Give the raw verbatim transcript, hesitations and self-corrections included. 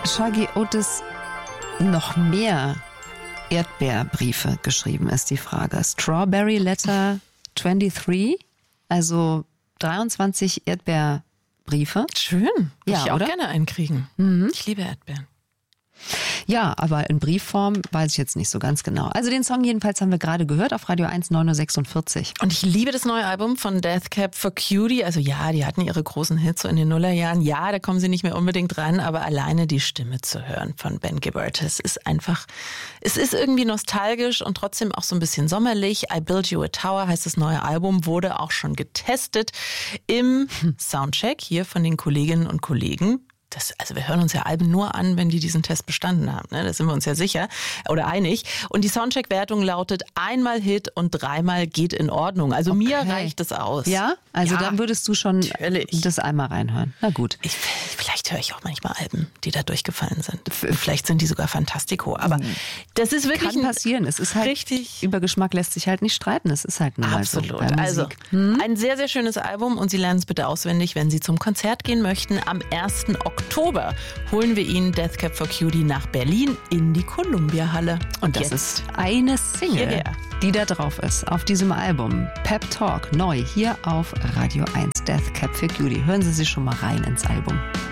Shuggie Otis noch mehr Erdbeerbriefe geschrieben, ist die Frage. Strawberry Letter dreiundzwanzig, also dreiundzwanzig Erdbeerbriefe. Schön. Würde Ja, ich auch oder? gerne einkriegen. Mhm. Ich liebe Erdbeeren. Ja, aber in Briefform weiß ich jetzt nicht so ganz genau. Also den Song jedenfalls haben wir gerade gehört auf Radio eins, neun Uhr sechsundvierzig. Und ich liebe das neue Album von Death Cab for Cutie. Also ja, die hatten ihre großen Hits so in den Nullerjahren. Ja, da kommen sie nicht mehr unbedingt ran, aber alleine die Stimme zu hören von Ben Gibbard, es ist einfach, es ist irgendwie nostalgisch und trotzdem auch so ein bisschen sommerlich. I Built You a Tower heißt das neue Album, wurde auch schon getestet im Soundcheck hier von den Kolleginnen und Kollegen. Das, also wir hören uns ja Alben nur an, wenn die diesen Test bestanden haben. Ne? Da sind wir uns ja sicher oder einig. Und die Soundcheck-Wertung lautet einmal Hit und dreimal geht in Ordnung. Also Okay. mir reicht es aus. Ja? Also Ja, dann würdest du schon natürlich. das einmal reinhören. Na gut. Ich, vielleicht höre ich auch manchmal Alben, die da durchgefallen sind. Vielleicht sind die sogar Fantastico. Aber das ist wirklich Kann passieren. Es ist halt, richtig. über Geschmack lässt sich halt nicht streiten. Es ist halt nun mal so Absolut. bei Musik. Also ein sehr, sehr schönes Album und Sie lernen es bitte auswendig, wenn Sie zum Konzert gehen möchten. Am ersten Oktober holen wir Ihnen Death Cab for Cutie nach Berlin in die Columbia-Halle. Und Das jetzt ist eine Single, hierher. die da drauf ist, auf diesem Album. Pep Talk, neu, hier auf Radio eins, Death Cab for Cutie. Hören Sie sich schon mal rein ins Album.